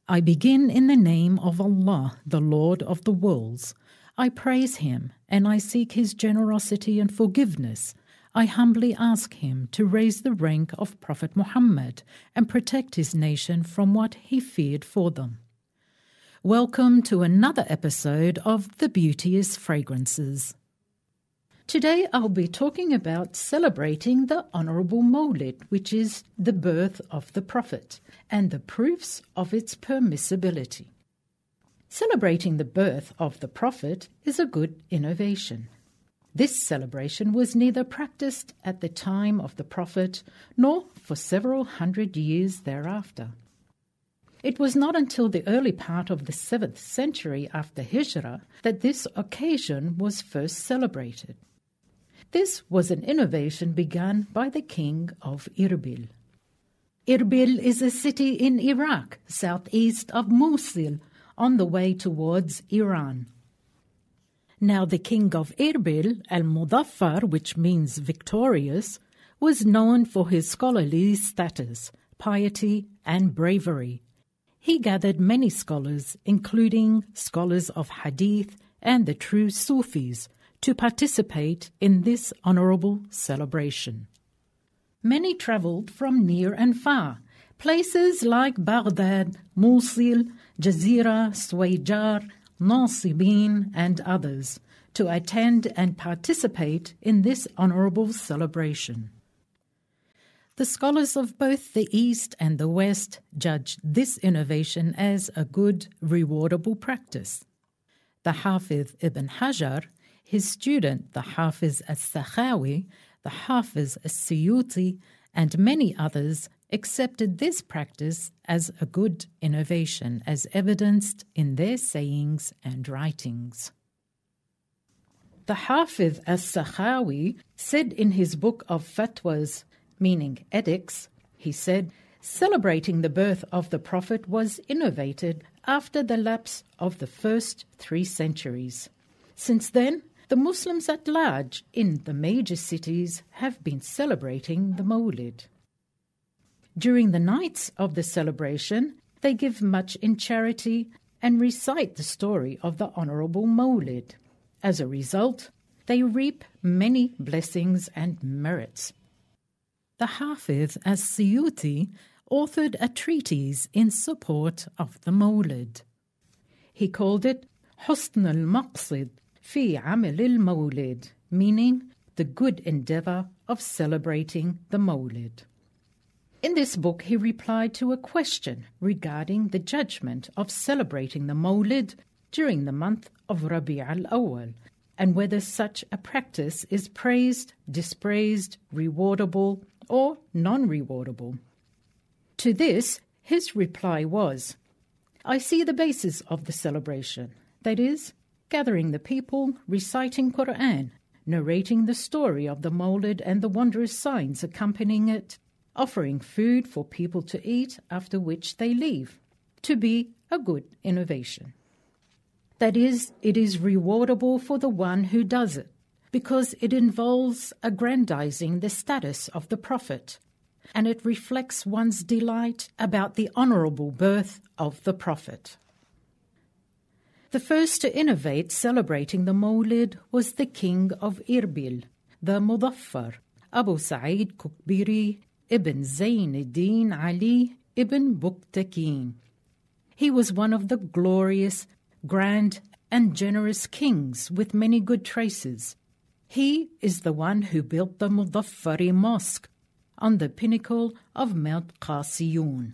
I begin in the name of Allah, the Lord of the worlds. I praise Him and I seek His generosity and forgiveness. I humbly ask Him to raise the rank of Prophet Muhammad and protect his nation from what he feared for them. Welcome to another episode of The Beauteous Fragrances. Today I'll be talking about celebrating the Honorable Mawlid, which is the birth of the Prophet, and the proofs of its permissibility. Celebrating the birth of the Prophet is a good innovation. This celebration was neither practiced at the time of the Prophet nor for several hundred years thereafter. It was not until the early part of the 7th century after Hijrah that this occasion was first celebrated. This was an innovation begun by the king of Irbil. Irbil is a city in Iraq, southeast of Mosul, on the way towards Iran. Now the king of Irbil, Al-Mudaffar, which means victorious, was known for his scholarly status, piety, and bravery. He gathered many scholars, including scholars of Hadith and the true Sufis, to participate in this honorable celebration. Many traveled from near and far, places like Baghdad, Mosul, Jazira, Suwayjar, Nasibin, and others, to attend and participate in this honorable celebration. The scholars of both the East and the West judged this innovation as a good, rewardable practice. The Hafiz Ibn Hajar, his student, the Hafiz As-Sakhawi, the Hafiz As-Suyuti, and many others accepted this practice as a good innovation, as evidenced in their sayings and writings. The Hafiz As-Sakhawi said in his book of fatwas, meaning edicts, he said, celebrating the birth of the Prophet was innovated after the lapse of the first 3 centuries. Since then, the Muslims at large in the major cities have been celebrating the Mawlid. During the nights of the celebration, they give much in charity and recite the story of the Honorable Mawlid. As a result, they reap many blessings and merits. The Hafiz As-Suyuti authored a treatise in support of the Mawlid. He called it Husn al-Maqsid fi Amal al-Mawlid, meaning the good endeavor of celebrating the Mawlid. In this book, he replied to a question regarding the judgment of celebrating the Mawlid during the month of Rabi' al-Awwal, and whether such a practice is praised, dispraised, rewardable, or non-rewardable. To this, his reply was, I see the basis of the celebration, that is, gathering the people, reciting Quran, narrating the story of the Mawlid and the wondrous signs accompanying it, offering food for people to eat, after which they leave, to be a good innovation. That is, it is rewardable for the one who does it, because it involves aggrandizing the status of the Prophet, and it reflects one's delight about the honorable birth of the Prophet. The first to innovate celebrating the Mawlid was the king of Irbil, the Mudaffar, Abu Sa'id Kukbiri ibn Zayn ad-Din Ali ibn Buktakin. He was one of the glorious, grand, and generous kings with many good traces. He is the one who built the Mudaffari Mosque on the pinnacle of Mount Qasiyun.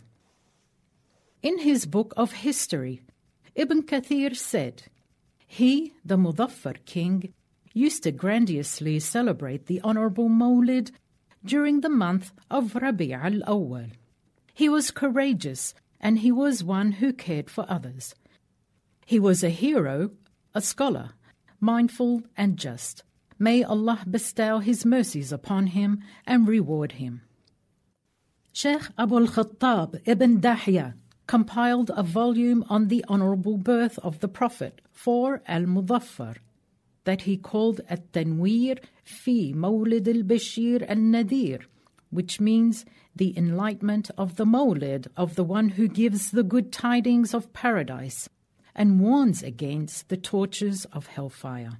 In his book of history, Ibn Kathir said, he, the Mudaffar king, used to grandiosely celebrate the honorable Mawlid during the month of Rabi' al-Awwal. He was courageous, and he was one who cared for others. He was a hero, a scholar, mindful and just. May Allah bestow His mercies upon him and reward him. Sheikh Abu al-Khattab ibn Dahya compiled a volume on the honorable birth of the Prophet for Al-Mudaffar that he called At-Tanweer fi Mawlid al-Bashir al-Nadir, which means the enlightenment of the Mawlid of the one who gives the good tidings of paradise and warns against the tortures of hellfire.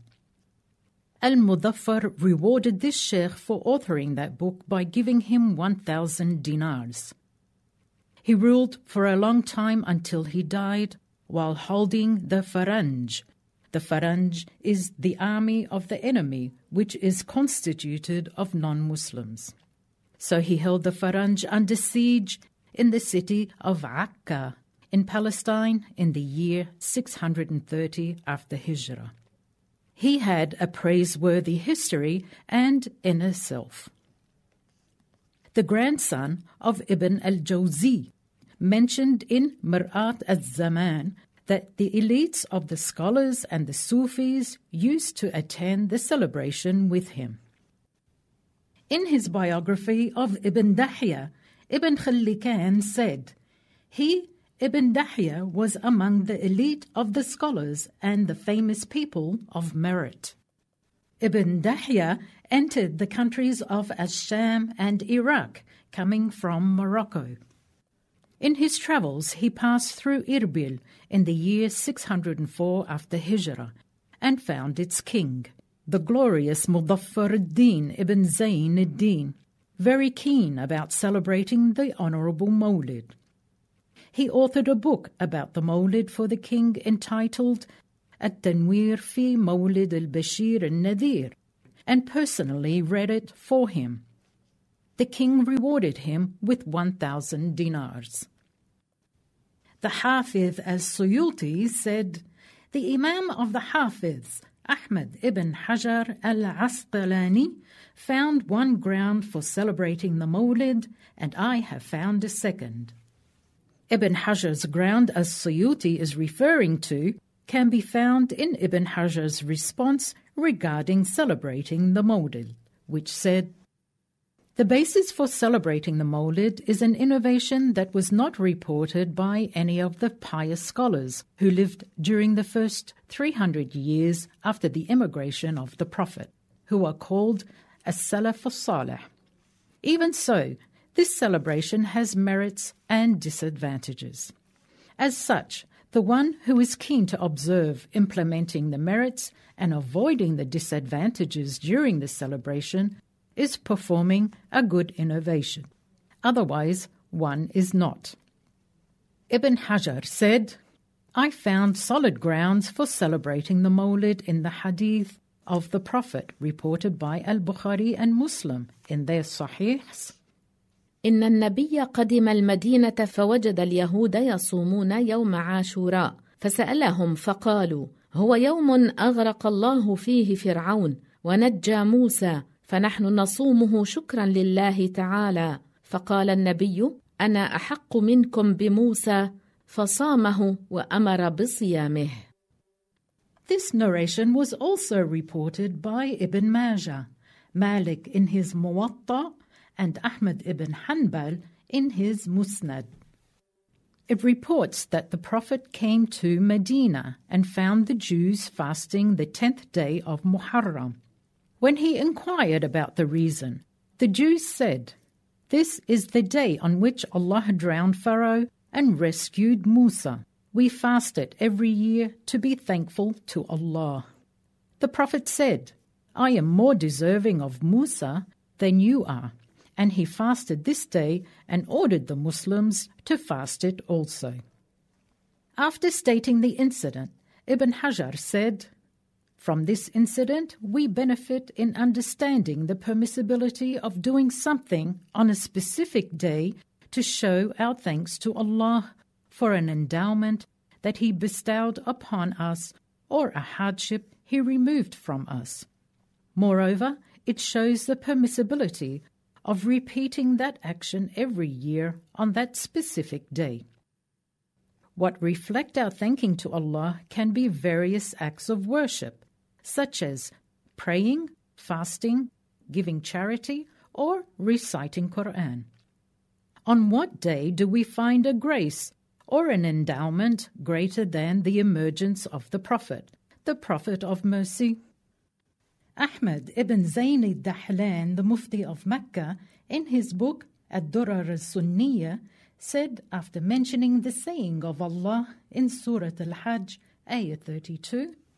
Al-Mudaffar rewarded this sheikh for authoring that book by giving him 1,000 dinars. He ruled for a long time until he died while holding the Faranj. The Faranj is the army of the enemy, which is constituted of non-Muslims. So he held the Faranj under siege in the city of Akka in Palestine in the year 630 after Hijrah. He had a praiseworthy history and inner self. The grandson of Ibn al-Jawzi mentioned in Mir'at al-Zaman that the elites of the scholars and the Sufis used to attend the celebration with him. In his biography of Ibn Dahya, Ibn Khallikan said, "He, Ibn Dahya, was among the elite of the scholars and the famous people of merit." Ibn Dahya entered the countries of Ash-Sham and Iraq, coming from Morocco. In his travels, he passed through Irbil in the year 604 after Hijrah and found its king, the glorious Mudaffar ad-Din ibn Zayn ad-Din, very keen about celebrating the honorable Mawlid. He authored a book about the Mawlid for the king entitled At-Tanwir fi Mawlid al-Bashir al-Nadir and personally read it for him. The king rewarded him with 1,000 dinars. The Hafiz al-Suyuti said, "The Imam of the Hafiz, Ahmad ibn Hajar al-Asqalani, found one ground for celebrating the Mawlid, and I have found a second." Ibn Hajar's ground al-Suyuti is referring to can be found in Ibn Hajar's response regarding celebrating the Mawlid, which said, "The basis for celebrating the Mawlid is an innovation that was not reported by any of the pious scholars who lived during the first 300 years after the immigration of the Prophet, who are called As-Salaf as-Salih. Even so, this celebration has merits and disadvantages. As such, the one who is keen to observe implementing the merits and avoiding the disadvantages during the celebration is performing a good innovation. Otherwise, one is not." Ibn Hajar said, "I found solid grounds for celebrating the Mawlid in the hadith of the Prophet reported by Al-Bukhari and Muslim in their Sahihs. إن النبي قدم المدينة فوجد اليهود يصومون يوم عاشوراء فسألهم فقالوا هو يوم أغرق الله فيه فرعون ونجى موسى فنحن نصومه شكرا لله تعالى فقال النبي أنا أحق منكم بموسى فصامه وأمر بصيامه." This narration was also reported by Ibn Majah, Malik in his Muwatta, and Ahmad ibn Hanbal in his Musnad. It reports that the Prophet came to Medina and found the Jews fasting the 10th day of Muharram. When he inquired about the reason, the Jews said, "This is the day on which Allah drowned Pharaoh and rescued Musa. We fast it every year to be thankful to Allah." The Prophet said, "I am more deserving of Musa than you are," and he fasted this day and ordered the Muslims to fast it also. After stating the incident, Ibn Hajar said, "From this incident, we benefit in understanding the permissibility of doing something on a specific day to show our thanks to Allah for an endowment that He bestowed upon us or a hardship He removed from us. Moreover, it shows the permissibility of repeating that action every year on that specific day. What reflect our thanking to Allah can be various acts of worship, such as praying, fasting, giving charity, or reciting Quran. On what day do we find a grace or an endowment greater than the emergence of the Prophet of mercy? Ahmad ibn Zayn al-Dahlan, the Mufti of Mecca, in his book Ad-Durar al-Sunniyah, said after mentioning the saying of Allah in Surah Al-Hajj, ayah 32,